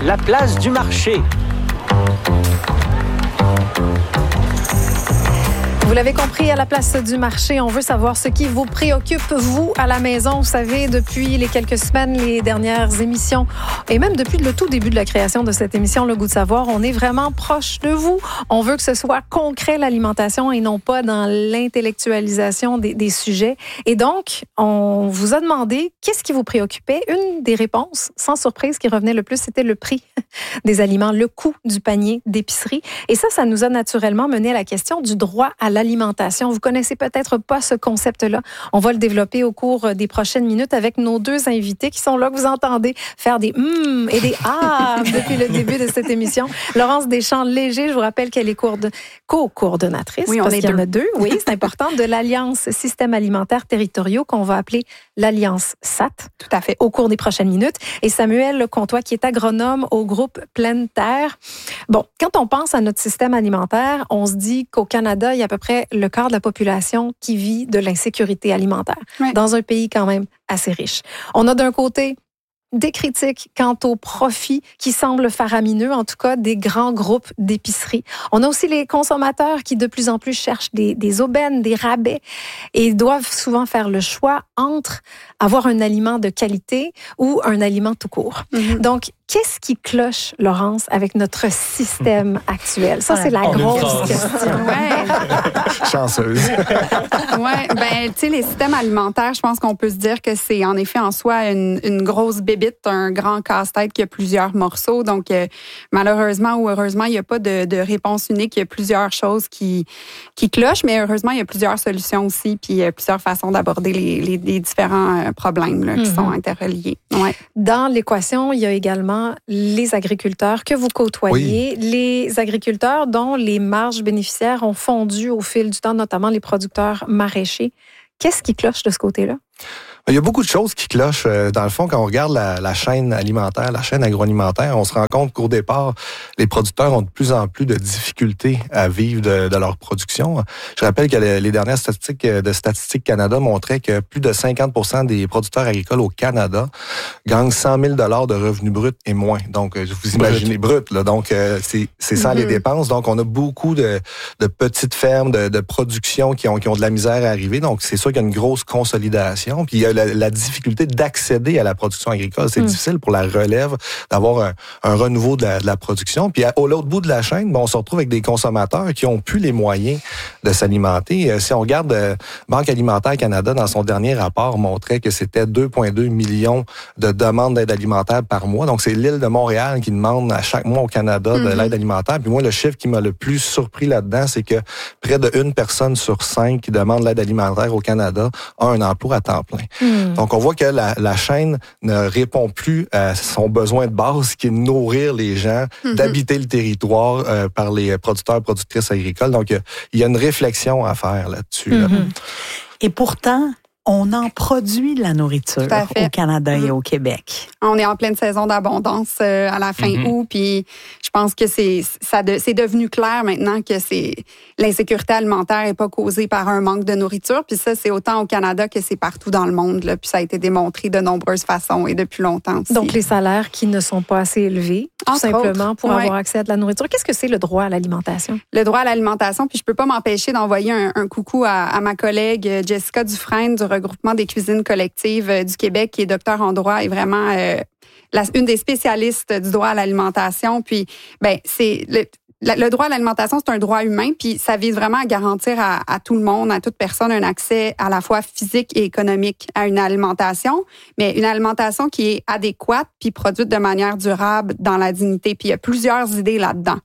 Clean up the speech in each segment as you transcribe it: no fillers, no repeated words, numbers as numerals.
la place du marché. Vous l'avez compris, à la place du marché, on veut savoir ce qui vous préoccupe, vous, à la maison. Vous savez, depuis les quelques semaines, les dernières émissions, et même depuis le tout début de la création de cette émission, Le Goût de savoir, on est vraiment proche de vous. On veut que ce soit concret, l'alimentation, et non pas dans l'intellectualisation des sujets. Et donc, on vous a demandé qu'est-ce qui vous préoccupait. Une des réponses, sans surprise, qui revenait le plus, c'était le prix des aliments, le coût du panier d'épicerie. Et ça nous a naturellement mené à la question du droit à l'alimentation. Vous connaissez peut-être pas ce concept-là. On va le développer au cours des prochaines minutes avec nos deux invités qui sont là, que vous entendez faire des et des depuis le début de cette émission. Laurence Deschamps-Léger, je vous rappelle qu'elle est co-coordonnatrice. Oui, parce qu'il y en a deux. Oui, c'est important, de l'Alliance Systèmes alimentaires territoriaux qu'on va appeler l'Alliance SAT. Tout à fait. Au cours des prochaines minutes. Et Samuel Comtois, qui est agronome au groupe Pleine Terre. Bon, quand on pense à notre système alimentaire, on se dit qu'au Canada, il y a à peu près le quart de la population qui vit de l'insécurité alimentaire. Oui. Dans un pays quand même assez riche. On a d'un côté des critiques quant aux profits qui semblent faramineux, en tout cas des grands groupes d'épicerie. On a aussi les consommateurs qui de plus en plus cherchent des aubaines, des rabais et doivent souvent faire le choix entre avoir un aliment de qualité ou un aliment tout court. Mm-hmm. Donc, qu'est-ce qui cloche, Laurence, avec notre système actuel? Ça, c'est la grosse question. Chanceuse. Oui, ben, tu sais, les systèmes alimentaires, je pense qu'on peut se dire que c'est en effet en soi une grosse bébite, un grand casse-tête qui a plusieurs morceaux. Donc, malheureusement ou heureusement, il n'y a pas de réponse unique. Il y a plusieurs choses qui clochent, mais heureusement, il y a plusieurs solutions aussi, puis il y a plusieurs façons d'aborder les différents problèmes là, qui sont interreliés. Ouais. Dans l'équation, il y a également les agriculteurs que vous côtoyez, les agriculteurs dont les marges bénéficiaires ont fondu au fil du temps, notamment les producteurs maraîchers. Qu'est-ce qui cloche de ce côté-là? Il y a beaucoup de choses qui clochent. Dans le fond, quand on regarde la chaîne alimentaire, la chaîne agroalimentaire, on se rend compte qu'au départ, les producteurs ont de plus en plus de difficultés à vivre de leur production. Je rappelle que les dernières statistiques de Statistique Canada montraient que plus de 50% des producteurs agricoles au Canada gagnent 100 000 $ de revenus bruts et moins. Donc, vous imaginez, brut, là. Donc, c'est sans les dépenses. Donc, on a beaucoup de petites fermes, de production qui ont de la misère à arriver. Donc, c'est sûr qu'il y a une grosse consolidation. Puis, il y a la difficulté d'accéder à la production agricole. C'est difficile pour la relève d'avoir un renouveau de la production. Puis à l'autre bout de la chaîne, on se retrouve avec des consommateurs qui ont plus les moyens de s'alimenter. Si on regarde Banque alimentaire Canada, dans son dernier rapport, montrait que c'était 2,2 millions de demandes d'aide alimentaire par mois. Donc, c'est l'île de Montréal qui demande à chaque mois au Canada de l'aide alimentaire. Puis moi, le chiffre qui m'a le plus surpris là-dedans, c'est que près de 1 personne sur 5 qui demande l'aide alimentaire au Canada a un emploi à temps plein. Donc, on voit que la chaîne ne répond plus à son besoin de base, qui est de nourrir les gens, d'habiter le territoire par les producteurs, productrices agricoles. Donc, il y a une réflexion à faire là-dessus. Là. Et pourtant, on en produit de la nourriture au Canada et au Québec. On est en pleine saison d'abondance à la fin août, puis je pense que c'est devenu clair maintenant que l'insécurité alimentaire n'est pas causée par un manque de nourriture, puis ça, c'est autant au Canada que c'est partout dans le monde, là, puis ça a été démontré de nombreuses façons et depuis longtemps aussi. Donc, les salaires qui ne sont pas assez élevés, tout simplement, pour avoir accès à de la nourriture. Qu'est-ce que c'est le droit à l'alimentation? Le droit à l'alimentation, puis je peux pas m'empêcher d'envoyer un coucou à ma collègue Jessica Dufresne du regroupement des cuisines collectives du Québec, qui est docteur en droit et vraiment une des spécialistes du droit à l'alimentation. Puis, c'est le droit à l'alimentation, c'est un droit humain, puis ça vise vraiment à garantir à tout le monde, à toute personne, un accès à la fois physique et économique à une alimentation, mais une alimentation qui est adéquate puis produite de manière durable dans la dignité. Puis il y a plusieurs idées là-dedans.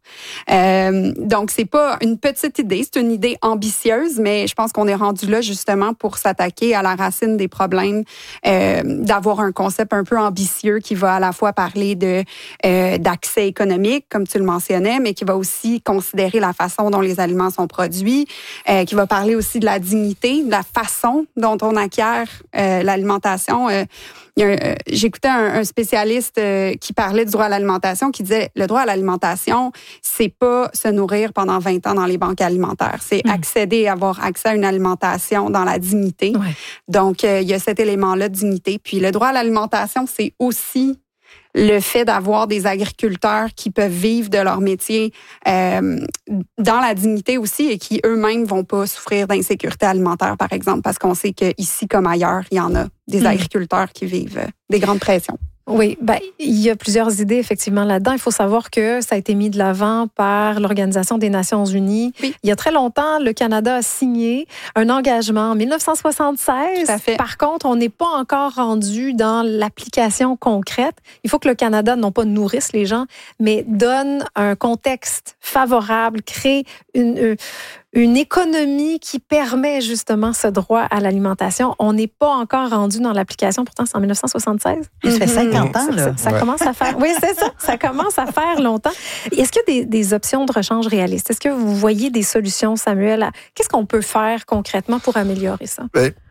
Donc, c'est pas une petite idée, c'est une idée ambitieuse, mais je pense qu'on est rendu là justement pour s'attaquer à la racine des problèmes, d'avoir un concept un peu ambitieux qui va à la fois parler d'accès économique, comme tu le mentionnais, mais qui va aussi considérer la façon dont les aliments sont produits, qui va parler aussi de la dignité, de la façon dont on acquiert l'alimentation. J'écoutais un spécialiste qui parlait du droit à l'alimentation, qui disait le droit à l'alimentation, c'est pas se nourrir pendant 20 ans dans les banques alimentaires, c'est avoir accès à une alimentation dans la dignité. Ouais. Donc, il y a cet élément-là de dignité. Puis le droit à l'alimentation, c'est aussi le fait d'avoir des agriculteurs qui peuvent vivre de leur métier dans la dignité aussi et qui eux-mêmes vont pas souffrir d'insécurité alimentaire, par exemple, parce qu'on sait qu'ici comme ailleurs, il y en a des agriculteurs qui vivent des grandes pressions. Oui, il y a plusieurs idées effectivement là-dedans. Il faut savoir que ça a été mis de l'avant par l'Organisation des Nations Unies. Oui. Il y a très longtemps, le Canada a signé un engagement en 1976. Tout à fait. Par contre, on n'est pas encore rendu dans l'application concrète. Il faut que le Canada non pas nourrisse les gens, mais donne un contexte favorable, crée une économie qui permet justement ce droit à l'alimentation. On n'est pas encore rendu dans l'application, pourtant c'est en 1976. Ça fait 50 ans, là. Ça commence à faire... Oui, c'est ça. Ça commence à faire longtemps. Est-ce qu'il y a des options de rechange réalistes? Est-ce que vous voyez des solutions, Samuel? Qu'est-ce qu'on peut faire concrètement pour améliorer ça?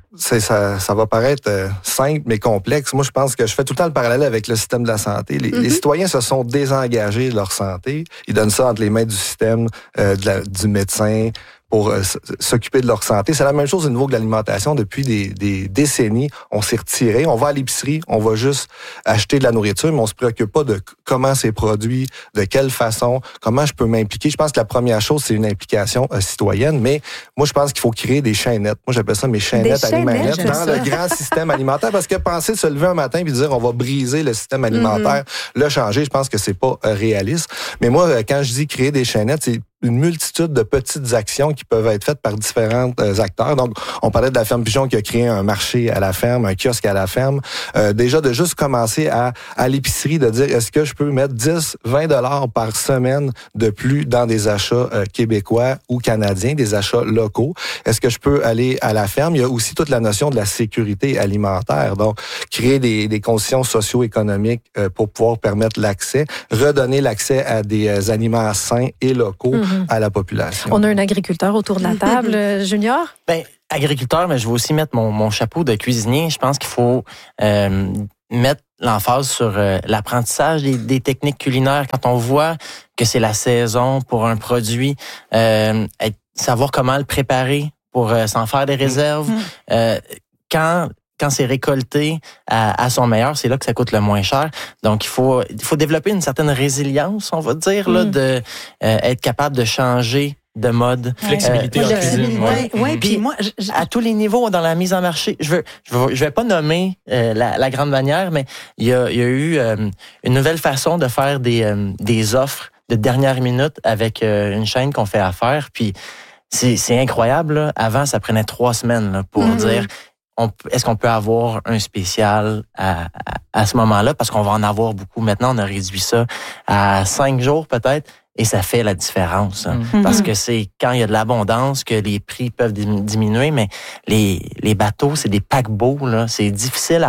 Ça va paraître simple, mais complexe. Moi, je pense que je fais tout le temps le parallèle avec le système de la santé. Les citoyens se sont désengagés de leur santé. Ils donnent ça entre les mains du système, du médecin, pour s'occuper de leur santé. C'est la même chose au niveau de l'alimentation. Depuis des décennies, on s'est retiré. On va à l'épicerie, on va juste acheter de la nourriture, mais on se préoccupe pas de comment c'est produit, de quelle façon, comment je peux m'impliquer. Je pense que la première chose, c'est une implication citoyenne, mais moi, je pense qu'il faut créer des chaînettes. Moi, j'appelle ça mes chaînettes alimentaires dans le grand système alimentaire, parce que penser se lever un matin et dire on va briser le système alimentaire, le changer, je pense que c'est pas réaliste. Mais moi, quand je dis créer des chaînettes, c'est une multitude de petites actions qui peuvent être faites par différents acteurs. Donc, on parlait de la ferme Pigeon qui a créé un marché à la ferme, un kiosque à la ferme. Déjà, de juste commencer à l'épicerie, de dire, est-ce que je peux mettre 10, 20 $ par semaine de plus dans des achats québécois ou canadiens, des achats locaux? Est-ce que je peux aller à la ferme? Il y a aussi toute la notion de la sécurité alimentaire. Donc, créer des conditions socio-économiques pour pouvoir permettre l'accès, redonner l'accès à des aliments sains et locaux à la population. On a un agriculteur autour de la table. Junior? Agriculteur, mais je vais aussi mettre mon chapeau de cuisinier. Je pense qu'il faut mettre l'emphase sur l'apprentissage des techniques culinaires. Quand on voit que c'est la saison pour un produit, savoir comment le préparer pour s'en faire des réserves. Quand c'est récolté à son meilleur, c'est là que ça coûte le moins cher. Donc, il faut développer une certaine résilience, on va dire, là, de être capable de changer de mode. Flexibilité en cuisine. Oui, puis moi, à tous les niveaux dans la mise en marché, je vais pas nommer la grande manière, mais il y a eu une nouvelle façon de faire des offres de dernière minute avec une chaîne qu'on fait affaire. Puis c'est incroyable. Là. Avant, ça prenait 3 semaines là, pour dire est-ce qu'on peut avoir un spécial à ce moment-là? Parce qu'on va en avoir beaucoup. Maintenant, on a réduit ça à 5 jours peut-être. Et ça fait la différence. Parce que c'est quand il y a de l'abondance que les prix peuvent diminuer, mais les bateaux, c'est des paquebots, là. C'est difficile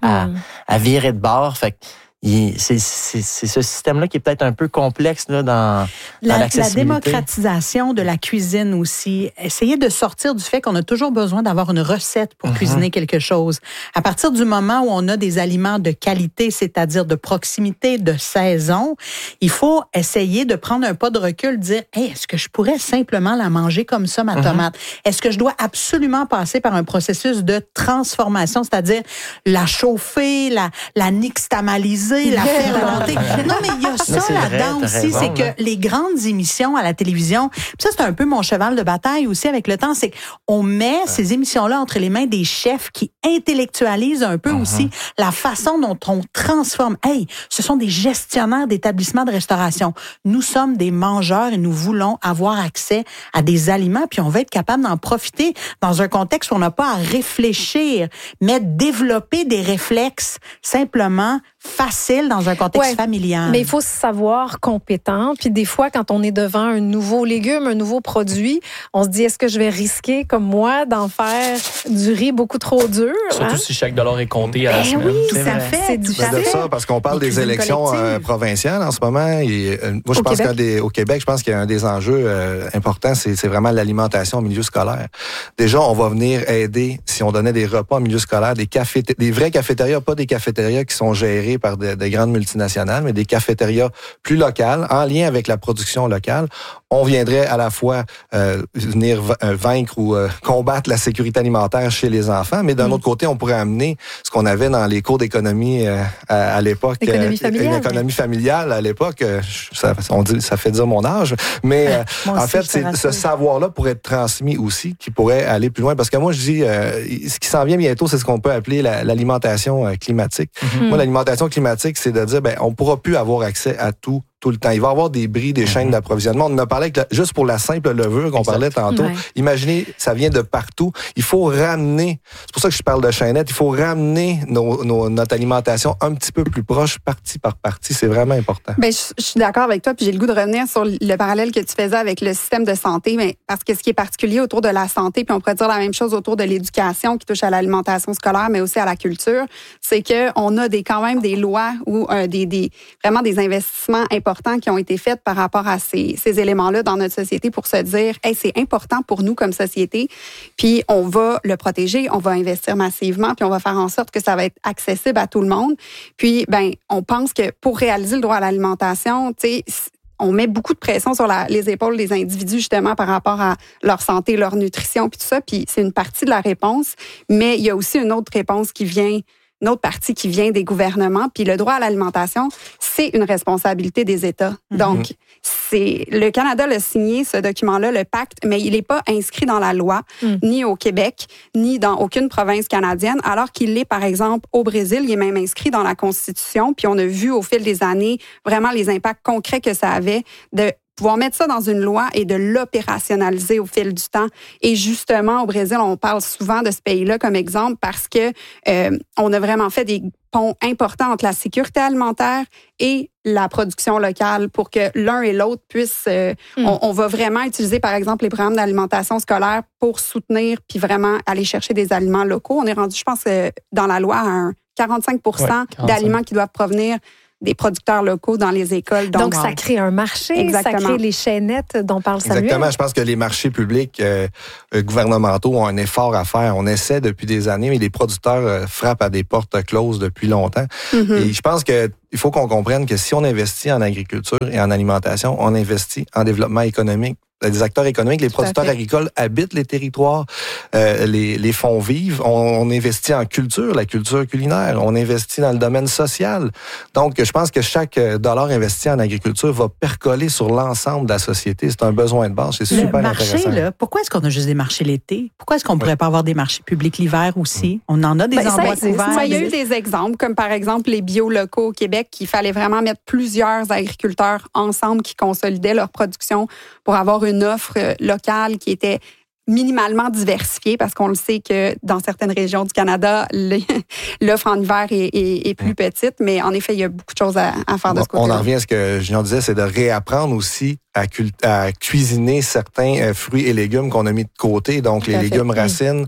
à virer de bord. Fait que c'est ce système-là qui est peut-être un peu complexe là, dans l'accessibilité. La démocratisation de la cuisine aussi. Essayer de sortir du fait qu'on a toujours besoin d'avoir une recette pour cuisiner quelque chose. À partir du moment où on a des aliments de qualité, c'est-à-dire de proximité, de saison, il faut essayer de prendre un pas de recul, dire « Hey, est-ce que je pourrais simplement la manger comme ça, ma tomate? Est-ce que je dois absolument passer par un processus de transformation, c'est-à-dire la chauffer, la nixtamaliser, la fermenter. Non, mais il y a ça là-dedans aussi, c'est que les grandes émissions à la télévision, ça c'est un peu mon cheval de bataille aussi avec le temps, c'est qu'on met ces émissions-là entre les mains des chefs qui intellectualisent un peu aussi la façon dont on transforme. Hey, ce sont des gestionnaires d'établissements de restauration. Nous sommes des mangeurs et nous voulons avoir accès à des aliments, puis on veut être capable d'en profiter dans un contexte où on n'a pas à réfléchir, mais développer des réflexes simplement facile dans un contexte familial. Mais il faut se savoir compétent. Puis des fois, quand on est devant un nouveau légume, un nouveau produit, on se dit, est-ce que je vais risquer, comme moi, d'en faire du riz beaucoup trop dur? Surtout si chaque dollar est compté à la semaine. Oui, ça fait. C'est difficile. De ça, parce qu'on parle des élections provinciales en ce moment. Et, moi, je pense qu'au Québec, je pense qu'il y a un des enjeux importants, c'est vraiment l'alimentation au milieu scolaire. Déjà, on va venir aider, si on donnait des repas au milieu scolaire, des vrais cafétérias, pas des cafétérias qui sont gérées gérées par des grandes multinationales, mais des cafétérias plus locales, en lien avec la production locale. On viendrait à la fois venir vaincre ou combattre la sécurité alimentaire chez les enfants, mais d'un autre côté, on pourrait amener ce qu'on avait dans les cours d'économie à l'époque. L'économie familiale à l'époque. Ça fait dire mon âge, mais en fait, ce savoir-là pourrait être transmis aussi, qui pourrait aller plus loin. Parce que moi, je dis, ce qui s'en vient bientôt, c'est ce qu'on peut appeler l'alimentation climatique. Moi, l'alimentation climatique, c'est de dire, on ne pourra plus avoir accès à tout le temps. Il va y avoir des bris, des chaînes d'approvisionnement. On en a parlé juste pour la simple levure qu'on parlait tantôt. Ouais. Imaginez, ça vient de partout. Il faut ramener, c'est pour ça que je parle de chaînette, il faut ramener notre alimentation un petit peu plus proche, partie par partie. C'est vraiment important. Je suis d'accord avec toi, puis j'ai le goût de revenir sur le parallèle que tu faisais avec le système de santé, mais parce que ce qui est particulier autour de la santé, puis on pourrait dire la même chose autour de l'éducation qui touche à l'alimentation scolaire, mais aussi à la culture, c'est qu'on a quand même des lois ou vraiment des investissements importants qui ont été faits par rapport à ces éléments-là dans notre société pour se dire, c'est important pour nous comme société, puis on va le protéger, on va investir massivement, puis on va faire en sorte que ça va être accessible à tout le monde. Puis, on pense que pour réaliser le droit à l'alimentation, on met beaucoup de pression sur les épaules des individus, justement, par rapport à leur santé, leur nutrition, puis tout ça, puis c'est une partie de la réponse, mais il y a aussi une autre réponse une autre partie qui vient des gouvernements. Puis le droit à l'alimentation, c'est une responsabilité des États. Donc, le Canada l'a signé, ce document-là, le pacte, mais il n'est pas inscrit dans la loi, ni au Québec, ni dans aucune province canadienne, alors qu'il l'est, par exemple, au Brésil. Il est même inscrit dans la Constitution. Puis on a vu au fil des années vraiment les impacts concrets que ça avait de pouvoir mettre ça dans une loi et de l'opérationnaliser au fil du temps. Et justement, au Brésil, on parle souvent de ce pays-là comme exemple parce que on a vraiment fait des ponts importants entre la sécurité alimentaire et la production locale pour que l'un et l'autre puissent... On va vraiment utiliser, par exemple, les programmes d'alimentation scolaire pour soutenir puis vraiment aller chercher des aliments locaux. On est rendu, je pense, dans la loi à 45% d'aliments qui doivent provenir des producteurs locaux dans les écoles. Donc, ça crée un marché, ça crée les chaînettes dont parle Samuel. Exactement. Je pense que les marchés publics gouvernementaux ont un effort à faire. On essaie depuis des années, mais les producteurs frappent à des portes closes depuis longtemps. Et je pense que il faut qu'on comprenne que si on investit en agriculture et en alimentation, on investit en développement économique. Des acteurs économiques, les producteurs agricoles habitent les territoires, les font vivre. On investit en culture, la culture culinaire. On investit dans le domaine social. Donc, je pense que chaque dollar investi en agriculture va percoler sur l'ensemble de la société. C'est un besoin de base. C'est super intéressant. Là, pourquoi est-ce qu'on a juste des marchés l'été? Pourquoi est-ce qu'on ne pourrait pas avoir des marchés publics l'hiver aussi? On en a des endroits couverts. Il y a eu des exemples, comme par exemple les bio-locaux au Québec, qu'il fallait vraiment mettre plusieurs agriculteurs ensemble qui consolidaient leur production pour avoir une offre locale qui était minimalement diversifiée, parce qu'on le sait que dans certaines régions du Canada, l'offre en hiver est plus petite, mais en effet, il y a beaucoup de choses à faire de ce côté-là. On en revient à ce que Junior disait, c'est de réapprendre aussi à cuisiner certains fruits et légumes qu'on a mis de côté, donc les légumes racines,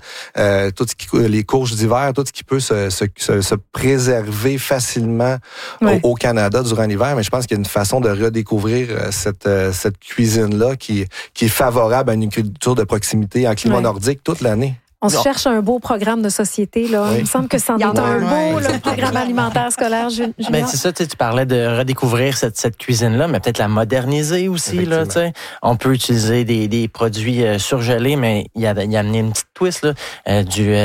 les courges d'hiver, tout ce qui peut se préserver facilement au Canada durant l'hiver. Mais je pense qu'il y a une façon de redécouvrir cette cuisine-là qui est favorable à une culture de proximité en climat nordique toute l'année. On se cherche un beau programme de société. Là. Il me semble que c'en est un beau programme alimentaire scolaire. Mais c'est ça, tu parlais de redécouvrir cette cuisine-là, mais peut-être la moderniser aussi. Là, on peut utiliser des produits surgelés, mais il y a amené une petite twist. Là,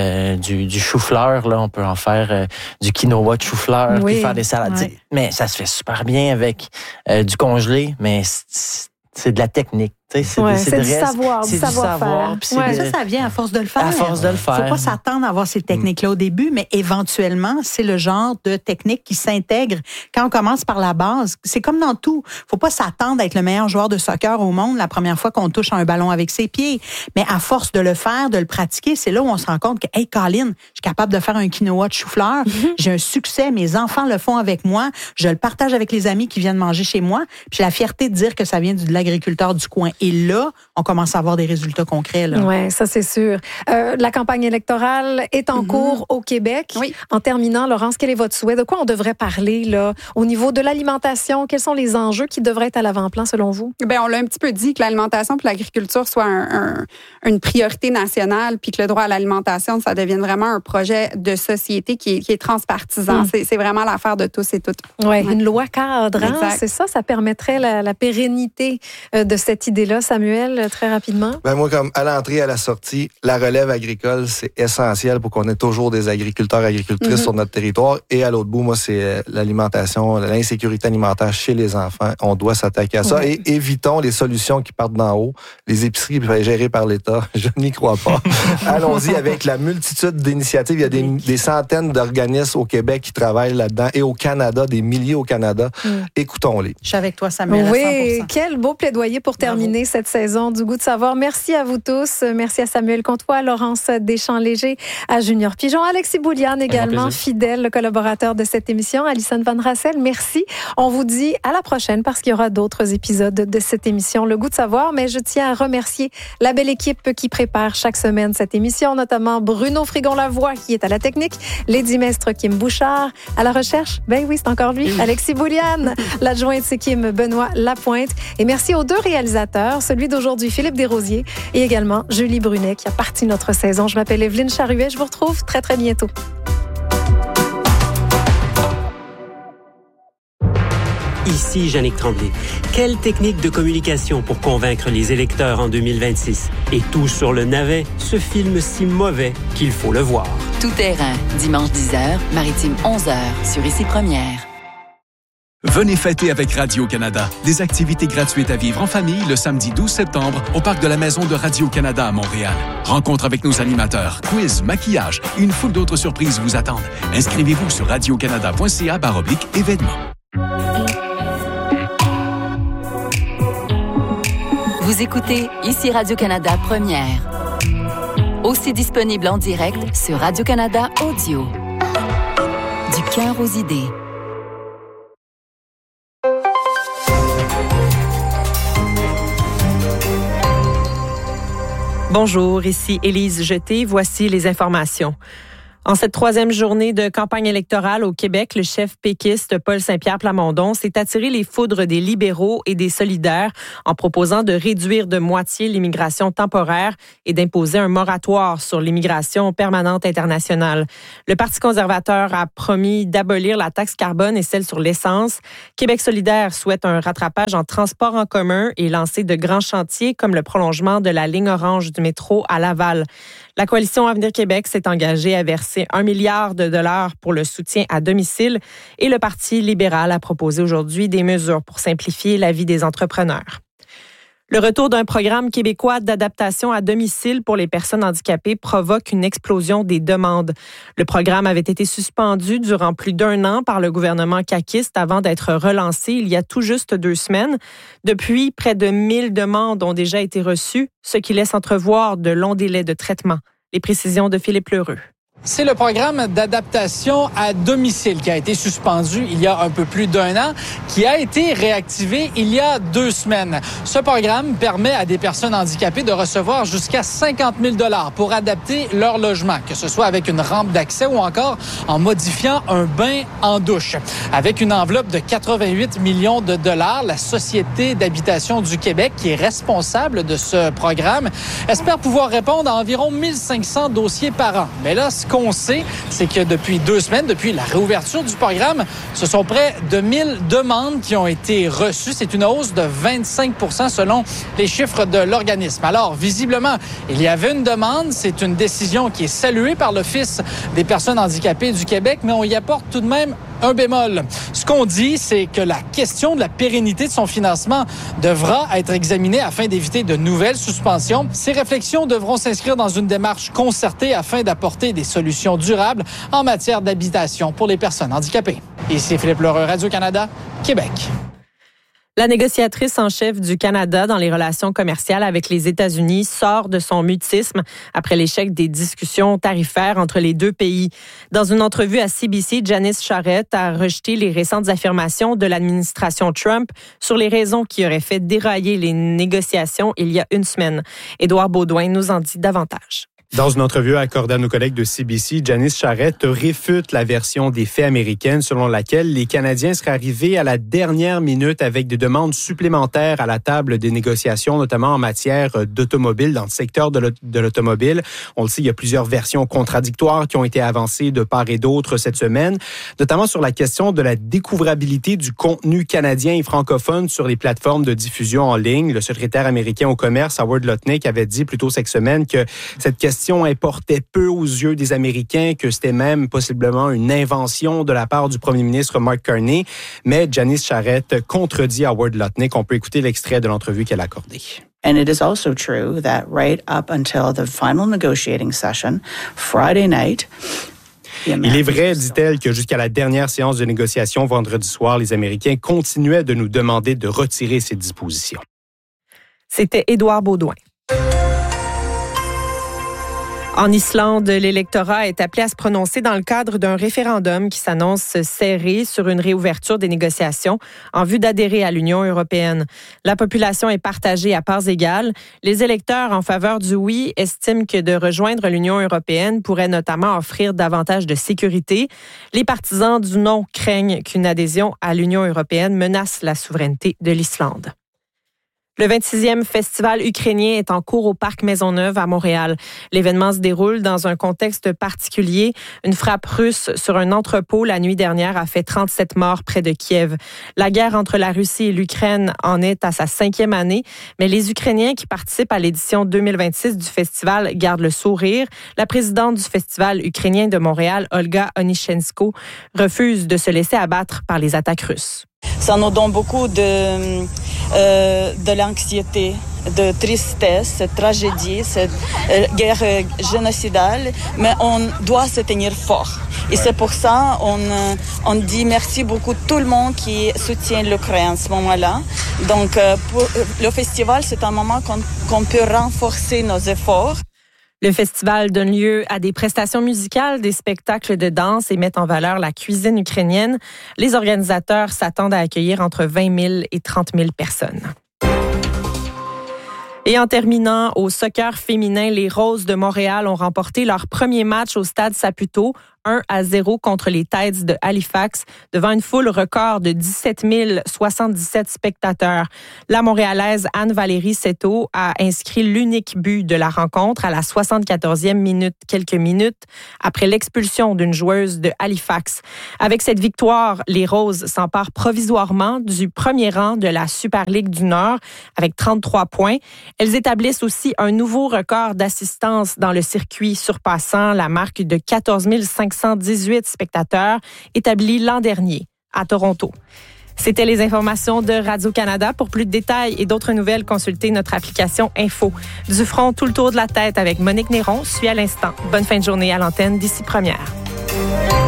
du chou-fleur, là, on peut en faire du quinoa de chou-fleur, puis faire des salades. Ouais. Mais ça se fait super bien avec du congelé, mais c'est de la technique. C'est du savoir, du savoir-faire. Ça vient à force de le faire. À force de le faire. Il ne faut pas s'attendre à avoir ces techniques-là au début, mais éventuellement, c'est le genre de technique qui s'intègre. Quand on commence par la base, c'est comme dans tout. Il ne faut pas s'attendre à être le meilleur joueur de soccer au monde la première fois qu'on touche un ballon avec ses pieds. Mais à force de le faire, de le pratiquer, c'est là où on se rend compte que, hey, Colin, je suis capable de faire un quinoa de chou-fleur. J'ai un succès. Mes enfants le font avec moi. Je le partage avec les amis qui viennent manger chez moi. Puis j'ai la fierté de dire que ça vient de l'agriculteur du coin. Et là, on commence à avoir des résultats concrets. Oui, ça c'est sûr. La campagne électorale est en cours au Québec. Oui. En terminant, Laurence, quel est votre souhait? De quoi on devrait parler là, au niveau de l'alimentation? Quels sont les enjeux qui devraient être à l'avant-plan selon vous? Bien, on l'a un petit peu dit que l'alimentation et l'agriculture soient une priorité nationale, puis que le droit à l'alimentation, ça devienne vraiment un projet de société qui est transpartisan. C'est vraiment l'affaire de tous et toutes. Oui, une loi cadre, hein? C'est ça permettrait la pérennité de cette idée-là. Samuel, très rapidement. Ben moi, comme à l'entrée, à la sortie, la relève agricole, c'est essentiel pour qu'on ait toujours des agriculteurs et agricultrices sur notre territoire. Et à l'autre bout, moi, c'est l'alimentation, l'insécurité alimentaire chez les enfants. On doit s'attaquer à ça. Et évitons les solutions qui partent d'en haut. Les épiceries gérées par l'État, je n'y crois pas. Allons-y avec la multitude d'initiatives. Il y a des centaines d'organismes au Québec qui travaillent là-dedans et au Canada, des milliers au Canada. Écoutons-les. Je suis avec toi, Samuel, oui, à 100%. Quel beau plaidoyer pour terminer cette saison du Goût de savoir. Merci à vous tous. Merci à Samuel Comtois, à Laurence Deschamps-Léger, à Junior Pigeon, Alexis Bouliane également, fidèle collaborateur de cette émission, Alison Van Rassel. Merci. On vous dit à la prochaine parce qu'il y aura d'autres épisodes de cette émission, Le Goût de savoir. Mais je tiens à remercier la belle équipe qui prépare chaque semaine cette émission, notamment Bruno Frigon-Lavoie qui est à la technique, Lady Mestre Kim Bouchard, à la recherche, ben oui, c'est encore lui, Alexis Bouliane, l'adjointe c'est Kim Benoît Lapointe. Et merci aux deux réalisateurs, celui d'aujourd'hui, Philippe Desrosiers, et également Julie Brunet qui a parti notre saison. Je m'appelle Evelyne Charuet. Je vous retrouve très, très bientôt. Ici Yannick Tremblay. Quelle technique de communication pour convaincre les électeurs en 2026? Et tout sur le navet, ce film si mauvais qu'il faut le voir. Tout terrain, dimanche 10h, Maritime 11h, sur Ici Première. Venez fêter avec Radio-Canada. Des activités gratuites à vivre en famille le samedi 12 septembre au parc de la Maison de Radio-Canada à Montréal. Rencontre avec nos animateurs, quiz, maquillage, une foule d'autres surprises vous attendent. Inscrivez-vous sur radiocanada.ca/événements. Vous écoutez Ici Radio-Canada Première. Aussi disponible en direct sur Radio-Canada Audio. Du cœur aux idées. Bonjour, ici Élise Jeté. Voici les informations. En cette troisième journée de campagne électorale au Québec, le chef péquiste Paul Saint-Pierre Plamondon s'est attiré les foudres des libéraux et des solidaires en proposant de réduire de moitié l'immigration temporaire et d'imposer un moratoire sur l'immigration permanente internationale. Le Parti conservateur a promis d'abolir la taxe carbone et celle sur l'essence. Québec solidaire souhaite un rattrapage en transport en commun et lancer de grands chantiers comme le prolongement de la ligne orange du métro à Laval. La coalition Avenir Québec s'est engagée à verser 1 milliard de dollars pour le soutien à domicile et le Parti libéral a proposé aujourd'hui des mesures pour simplifier la vie des entrepreneurs. Le retour d'un programme québécois d'adaptation à domicile pour les personnes handicapées provoque une explosion des demandes. Le programme avait été suspendu durant plus d'1 an par le gouvernement caquiste avant d'être relancé il y a tout juste 2 semaines. Depuis, près de 1000 demandes ont déjà été reçues, ce qui laisse entrevoir de longs délais de traitement. Les précisions de Philippe Lheureux. C'est le programme d'adaptation à domicile qui a été suspendu il y a un peu plus d'1 an, qui a été réactivé il y a 2 semaines. Ce programme permet à des personnes handicapées de recevoir jusqu'à 50 000 $ pour adapter leur logement, que ce soit avec une rampe d'accès ou encore en modifiant un bain en douche. Avec une enveloppe de 88 millions de dollars, la Société d'habitation du Québec, qui est responsable de ce programme, espère pouvoir répondre à environ 1500 dossiers par an. Mais là, ce qu'on sait, c'est que depuis 2 semaines, depuis la réouverture du programme, ce sont près de 1000 demandes qui ont été reçues. C'est une hausse de 25 % selon les chiffres de l'organisme. Alors, visiblement, il y avait une demande. C'est une décision qui est saluée par l'Office des personnes handicapées du Québec, mais on y apporte tout de même un bémol. Ce qu'on dit, c'est que la question de la pérennité de son financement devra être examinée afin d'éviter de nouvelles suspensions. Ces réflexions devront s'inscrire dans une démarche concertée afin d'apporter des solutions durables en matière d'habitation pour les personnes handicapées. Ici Philippe Lheureux, Radio-Canada, Québec. La négociatrice en chef du Canada dans les relations commerciales avec les États-Unis sort de son mutisme après l'échec des discussions tarifaires entre les deux pays. Dans une entrevue à CBC, Janice Charest a rejeté les récentes affirmations de l'administration Trump sur les raisons qui auraient fait dérailler les négociations il y a une semaine. Édouard Baudouin nous en dit davantage. Dans une entrevue accordée à nos collègues de CBC, Janice Charest réfute la version des faits américaines selon laquelle les Canadiens seraient arrivés à la dernière minute avec des demandes supplémentaires à la table des négociations, notamment en matière d'automobile, dans le secteur de l'automobile. On le sait, il y a plusieurs versions contradictoires qui ont été avancées de part et d'autre cette semaine, notamment sur la question de la découvrabilité du contenu canadien et francophone sur les plateformes de diffusion en ligne. Le secrétaire américain au commerce, Howard Lutnick, avait dit plus tôt cette semaine que cette question importait peu aux yeux des Américains, que c'était même possiblement une invention de la part du premier ministre Mark Carney. Mais Janice Charest contredit Howard Lutnick. On peut écouter l'extrait de l'entrevue qu'elle a accordée. And it is also true that right up until the final negotiating session, Friday night, il est vrai, dit-elle, que jusqu'à la dernière séance de négociation vendredi soir, les Américains continuaient de nous demander de retirer ces dispositions. C'était Édouard Baudouin. En Islande, l'électorat est appelé à se prononcer dans le cadre d'un référendum qui s'annonce serré sur une réouverture des négociations en vue d'adhérer à l'Union européenne. La population est partagée à parts égales. Les électeurs en faveur du oui estiment que de rejoindre l'Union européenne pourrait notamment offrir davantage de sécurité. Les partisans du non craignent qu'une adhésion à l'Union européenne menace la souveraineté de l'Islande. Le 26e festival ukrainien est en cours au Parc Maisonneuve à Montréal. L'événement se déroule dans un contexte particulier. Une frappe russe sur un entrepôt la nuit dernière a fait 37 morts près de Kiev. La guerre entre la Russie et l'Ukraine en est à sa 5e année, mais les Ukrainiens qui participent à l'édition 2026 du festival gardent le sourire. La présidente du Festival ukrainien de Montréal, Olga Onishenko, refuse de se laisser abattre par les attaques russes. Ça nous donne beaucoup de l'anxiété, de tristesse, cette tragédie, cette guerre génocidale, mais on doit se tenir fort. Et c'est pour ça on dit merci beaucoup à tout le monde qui soutient l'Ukraine à ce moment-là. Donc pour le festival, c'est un moment qu'on peut renforcer nos efforts. Le festival donne lieu à des prestations musicales, des spectacles de danse et met en valeur la cuisine ukrainienne. Les organisateurs s'attendent à accueillir entre 20 000 et 30 000 personnes. Et en terminant, au soccer féminin, les Roses de Montréal ont remporté leur premier match au stade Saputo, 1-0 contre les Tides de Halifax, devant une foule record de 17 077 spectateurs. La Montréalaise Anne-Valérie Seto a inscrit l'unique but de la rencontre à la 74e minute, quelques minutes après l'expulsion d'une joueuse de Halifax. Avec cette victoire, les Roses s'emparent provisoirement du premier rang de la Super Ligue du Nord avec 33 points. Elles établissent aussi un nouveau record d'assistance dans le circuit, surpassant la marque de 14 518 spectateurs établie l'an dernier à Toronto. C'était les informations de Radio-Canada. Pour plus de détails et d'autres nouvelles, consultez notre application Info. Du front, tout le tour de la tête avec Monique Néron suit à l'instant. Bonne fin de journée à l'antenne d'ici première.